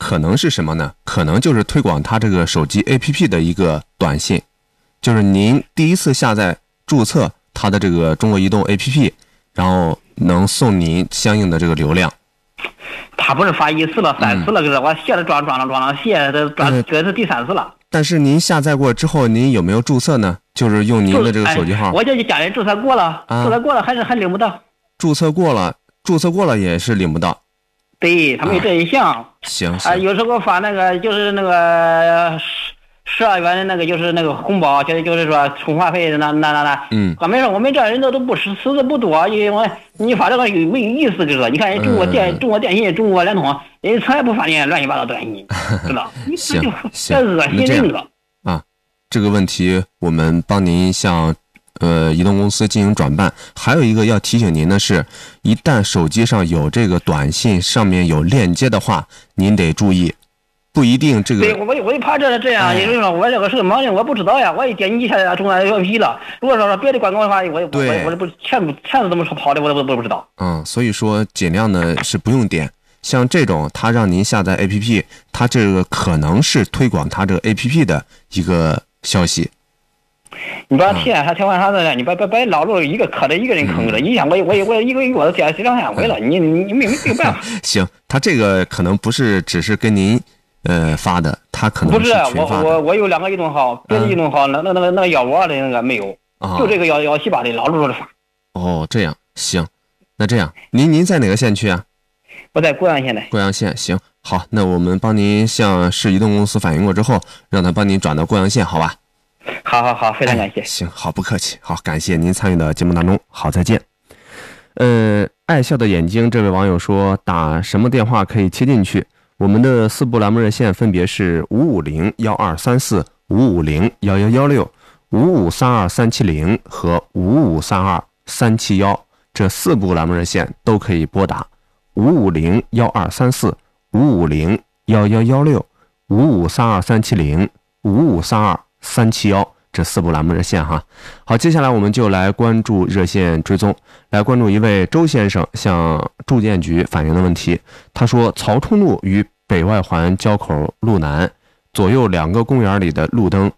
可能是什么呢？可能就是推广他这个手机 APP 的一个短信，就是您第一次下载注册他的这个中国移动 APP， 然后能送您相应的这个流量。 他不是发1次了3次了，可是我写了装了写的这是第3次了。 但是您下载过之后，您有没有注册呢？就是用您的这个手机号。 我叫家人注册过了，注册过了还领不到。 注册过了也是领不到。 对，他们有这一项。 行。 有时候给我发那个就是那个12元的那个就是那个红包，就是说充话费那。我没说我们这人都不识字不多，因为你发这个有没有意思？就是你看人中国电信、中国联通，人从来不发那些乱七八糟短信，知道？ 行， 这恶心人了啊！这个问题我们帮您向移动公司进行转办。还有一个要提醒您的是，一旦手机上有这个短信上面有链接的话，您得注意。不一定这个。 对，我也怕这样，因为说我这个是个盲人，我不知道呀，我一点击下来中央 APP 了。如果说别的广告的话，我不钱是怎么跑的，我都不知道。 所以说尽量的是不用点。像这种他让您下载 APP， 他这个可能是推广他这个 APP 的一个消息。 你把钱还调换啥的，你把老路一个磕着一个人坑着，你想我一个月都借2-3回了，你没有办法。 行，他这个可能不是只是跟您发的，他可能不是我有2个移动号，别的移动号那个152的那个没有，就这个178的老路的发。 哦，这样行，那这样您在哪个县区啊？ 我在贵阳县的。 贵阳县，行，好，那我们帮您向市移动公司反映过之后，让他帮您转到贵阳县，好吧？ 好，非常感谢。 行，好，不客气，好，感谢您参与到节目当中，好，再见。爱笑的眼睛这位网友说，打什么电话可以切进去？我们的4部栏目热线分别是550-1234、550-1116、5532370和5532371，这4部栏目热线都可以拨打。550-1234、550-1116、5532370、5532371，这4部栏目热线哈。好，接下来我们就来关注热线追踪，来关注一位周先生向住建局反映的问题。他说，曹冲路与北外环交口路南左右2个公园里的路灯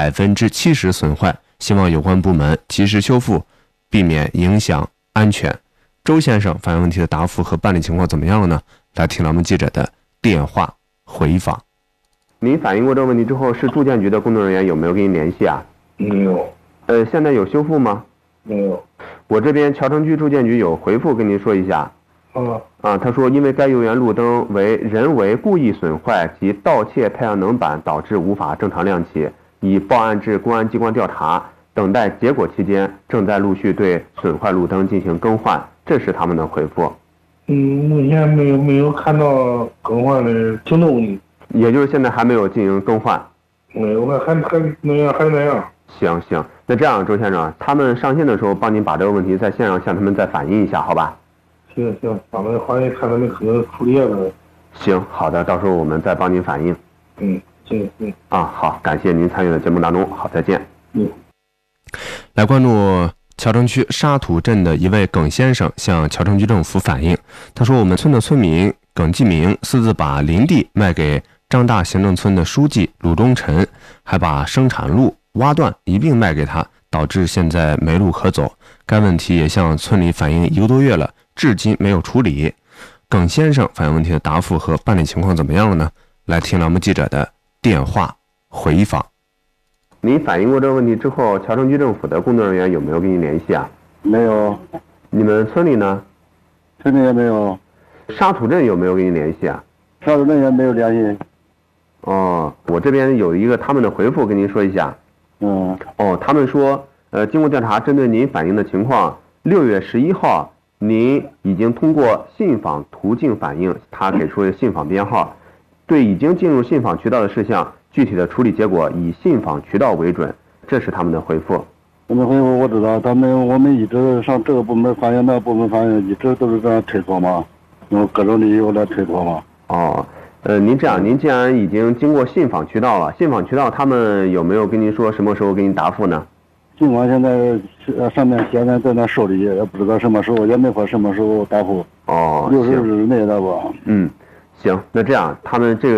70%损坏，希望有关部门及时修复，避免影响安全。周先生反映问题的答复和办理情况怎么样了呢？来听咱们记者的电话回访。您反映过这个问题之后，市住建局的工作人员有没有跟您联系啊？ 没有。 现在有修复吗？ 没有。 我这边桥城区住建局有回复跟您说一下。他说因为该游园路灯为人为故意损坏及盗窃太阳能板导致无法正常亮起，已报案至公安机关调查，等待结果期间正在陆续对损坏路灯进行更换，这是他们的回复。 目前没有看到更换的行动， 也就是现在还没有进行更换。 没有，还那样。 行，那这样周先生，他们上线的时候帮您把这个问题在线上向他们再反映一下，好吧？ 行，咱们欢迎看他们可能处理了。 行，好的，到时候我们再帮您反映。 行。 好，感谢您参与的节目当中，好，再见。来关注桥城区沙土镇的一位耿先生向桥城区政府反映，他说我们村的村民耿继明私自把林地卖给张大行政村的书记鲁忠臣，还把生产路挖断一并卖给他，导致现在没路可走。该问题也向村里反映1个多月了，至今没有处理。耿先生反映问题的答复和办理情况怎么样了呢？来听栏目记者的电话回访。您反映过这个问题之后，桥城区政府的工作人员有没有跟您联系啊？ 没有。 你们村里呢？ 村里也没有。 沙土镇有没有跟您联系啊？ 沙土镇也没有联系。 我这边有一个他们的回复跟您说一下。他们说经过调查，针对您反映的情况，6月11号您已经通过信访途径反映，他给出了信访编号，对已经进入信访渠道的事项，具体的处理结果以信访渠道为准，这是他们的回复。 我们回复我知道，我们一直上这个部门反映，那个部门反映，一直都是这样推脱嘛，用各种理由来推脱嘛。 您这样，您既然已经经过信访渠道了，信访渠道他们有没有跟您说什么时候给您答复呢？ 信访现在上面现在在那受理，也不知道什么时候，也没说什么时候答复。60日内的吧。 行，那这样他们这个。